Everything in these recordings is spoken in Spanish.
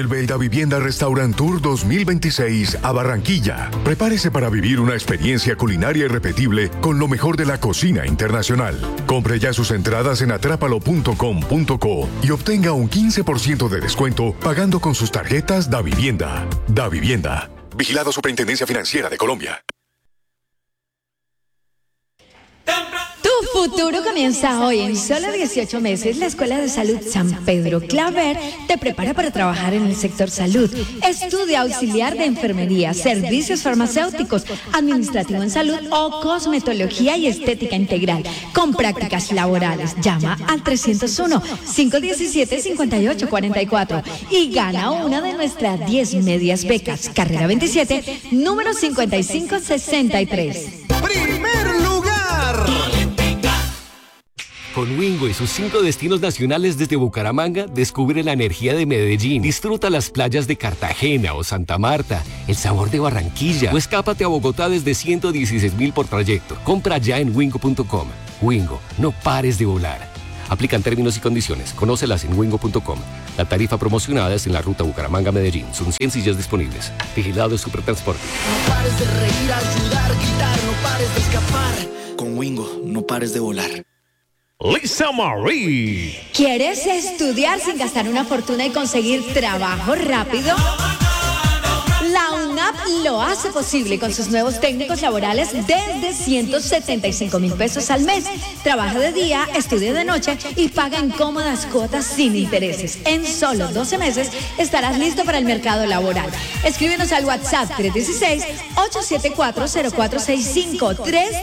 vuelve el Davivienda Restaurant Tour 2026 a Barranquilla. Prepárese para vivir una experiencia culinaria irrepetible con lo mejor de la cocina internacional. Compre ya sus entradas en atrápalo.com.co y obtenga un 15% de descuento pagando con sus tarjetas Davivienda. Davivienda. Vigilado Superintendencia Financiera de Colombia. Tu futuro comienza hoy. En solo 18 meses, la Escuela de Salud San Pedro Claver te prepara para trabajar en el sector salud. Estudia auxiliar de enfermería, servicios farmacéuticos, administrativo en salud o cosmetología y estética integral, con prácticas laborales. Llama al 301-517-5844 y gana una de nuestras 10 medias becas. Carrera 27, número 5563. ¡Primer lugar! Con Wingo y sus 5 destinos nacionales desde Bucaramanga, descubre la energía de Medellín. Disfruta las playas de Cartagena o Santa Marta, el sabor de Barranquilla o escápate a Bogotá desde 116.000 por trayecto. Compra ya en wingo.com. Wingo, no pares de volar. Aplican términos y condiciones. Conócelas en wingo.com. La tarifa promocionada es en la ruta Bucaramanga-Medellín. Son 100 sillas disponibles. Vigilado Supertransporte. No pares de reír, ayudar, gritar, no pares de escapar. Con Wingo, no pares de volar. Lisa Marie. ¿Quieres estudiar sin gastar una fortuna y conseguir trabajo rápido? La UNAP lo hace posible con sus nuevos técnicos laborales desde 175.000 pesos al mes. Trabaja de día, estudia de noche y paga en cómodas cuotas sin intereses. En solo 12 meses estarás listo para el mercado laboral. Escríbenos al WhatsApp 316-874-0465.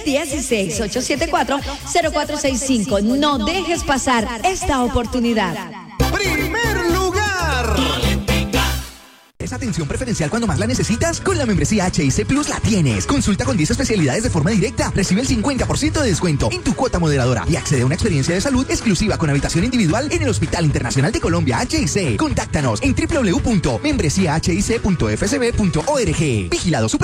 316-874-0465. No dejes pasar esta oportunidad. ¡Primer lugar! ¿Esa atención preferencial cuando más la necesitas? Con la membresía HIC Plus la tienes. Consulta con 10 especialidades de forma directa. Recibe el 50% de descuento en tu cuota moderadora y accede a una experiencia de salud exclusiva con habitación individual en el Hospital Internacional de Colombia HIC. Contáctanos en www.membresiahic.fcb.org. Vigilado Super.